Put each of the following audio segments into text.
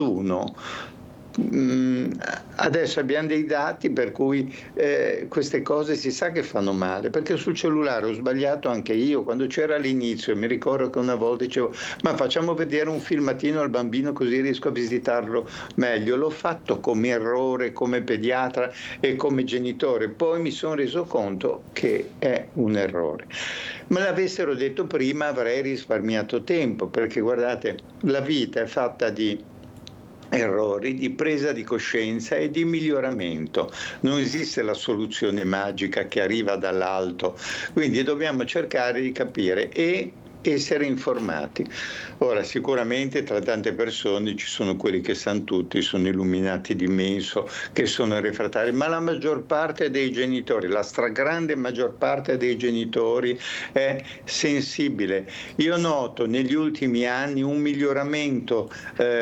nessuno. Adesso abbiamo dei dati per cui queste cose si sa che fanno male, perché sul cellulare ho sbagliato anche io quando c'era all'inizio. Mi ricordo che una volta dicevo: ma facciamo vedere un filmatino al bambino così riesco a visitarlo meglio. L'ho fatto come errore, come pediatra e come genitore, poi mi sono reso conto che è un errore. Me l'avessero detto prima avrei risparmiato tempo, perché guardate, la vita è fatta di errori, di presa di coscienza e di miglioramento. Non esiste la soluzione magica che arriva dall'alto, quindi dobbiamo cercare di capire e essere informati. Ora, sicuramente tra tante persone ci sono quelli che sanno tutti, sono illuminati d'immenso, che sono refrattari, ma la maggior parte dei genitori, la stragrande maggior parte dei genitori è sensibile. Io noto negli ultimi anni un miglioramento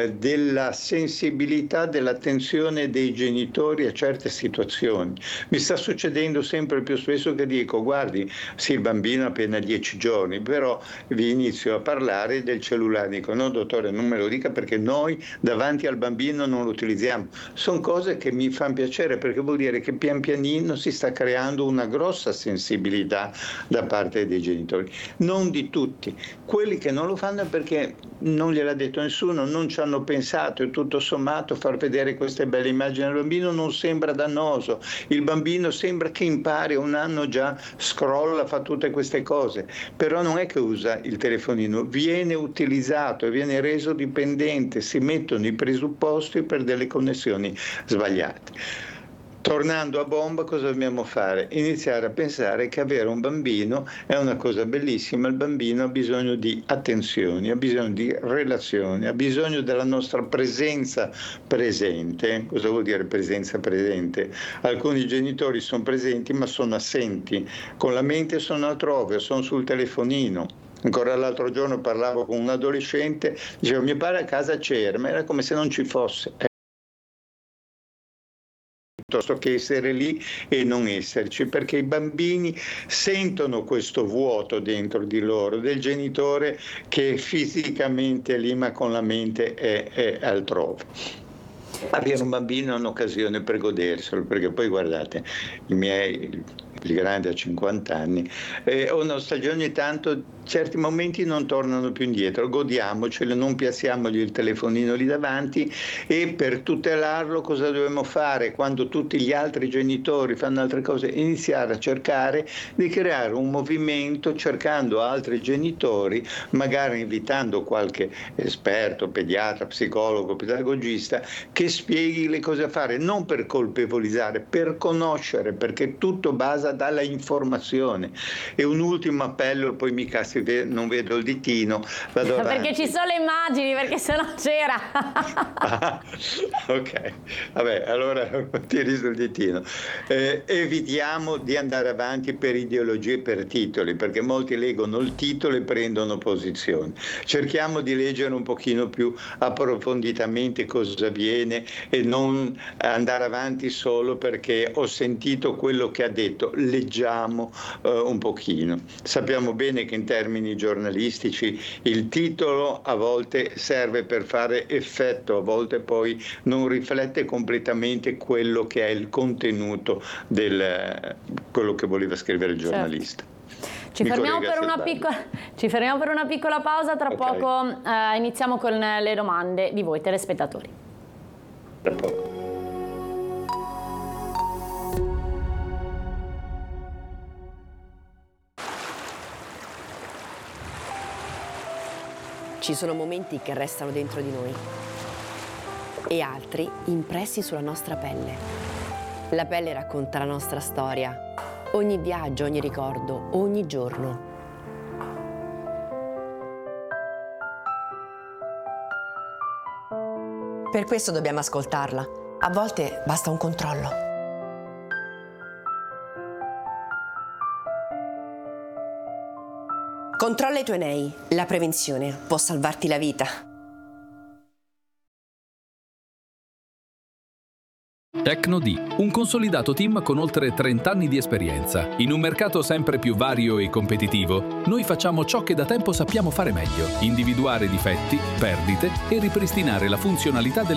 della sensibilità, dell'attenzione dei genitori a certe situazioni. Mi sta succedendo sempre più spesso che dico: guardi, sì, il bambino ha appena 10 giorni, però vi inizio a parlare del cellulare. Dico: no dottore, non me lo dica, perché noi davanti al bambino non lo utilizziamo. Sono cose che mi fanno piacere, perché vuol dire che pian pianino si sta creando una grossa sensibilità da parte dei genitori. Non di tutti, quelli che non lo fanno è perché non gliel'ha detto nessuno, non ci hanno pensato, e tutto sommato far vedere queste belle immagini al bambino non sembra dannoso. Il bambino sembra che impari, a 1 anno già scrolla, fa tutte queste cose, però non è che usa il telefonino, viene utilizzato e viene reso dipendente, si mettono i presupposti per delle connessioni sbagliate. Tornando a bomba, cosa dobbiamo fare? Iniziare a pensare che avere un bambino è una cosa bellissima. Il bambino ha bisogno di attenzioni, ha bisogno di relazioni, ha bisogno della nostra presenza presente. Cosa vuol dire presenza presente? Alcuni genitori sono presenti ma sono assenti, con la mente sono altrove, sono sul telefonino. Ancora l'altro giorno parlavo con un adolescente, dicevo: mio padre a casa c'era, ma era come se non ci fosse. Piuttosto che essere lì e non esserci, perché i bambini sentono questo vuoto dentro di loro, del genitore che fisicamente è lì ma con la mente è altrove. Avere un bambino è un'occasione per goderselo, perché poi guardate, il grande ha 50 anni, ho nostalgia ogni tanto. Certi momenti non tornano più indietro, godiamoceli, non piazziamogli il telefonino lì davanti. E per tutelarlo cosa dobbiamo fare quando tutti gli altri genitori fanno altre cose? Iniziare a cercare di creare un movimento, cercando altri genitori, magari invitando qualche esperto, pediatra, psicologo, pedagogista, che spieghi le cose da fare, non per colpevolizzare, per conoscere, perché tutto basa dalla informazione. E un ultimo appello, poi mica non vedo il ditino, vado avanti. Perché ci sono le immagini, perché sennò c'era. Ok, vabbè, allora tiri sul ditino. Evitiamo di andare avanti per ideologie e per titoli, perché molti leggono il titolo e prendono posizione. Cerchiamo di leggere un pochino più approfonditamente cosa avviene e non andare avanti solo perché ho sentito quello che ha detto. Leggiamo un pochino. Sappiamo bene che in termini giornalistici il titolo a volte serve per fare effetto, a volte poi non riflette completamente quello che è il contenuto quello che voleva scrivere il giornalista. Certo. Ci fermiamo per una piccola pausa, tra poco iniziamo con le domande di voi telespettatori. Tra poco. Ci sono momenti che restano dentro di noi e altri impressi sulla nostra pelle. La pelle racconta la nostra storia, ogni viaggio, ogni ricordo, ogni giorno. Per questo dobbiamo ascoltarla. A volte basta un controllo. Controlla i tuoi nei. La prevenzione può salvarti la vita. Tecno-D, un consolidato team con oltre 30 anni di esperienza. In un mercato sempre più vario e competitivo, noi facciamo ciò che da tempo sappiamo fare meglio: individuare difetti, perdite e ripristinare la funzionalità delle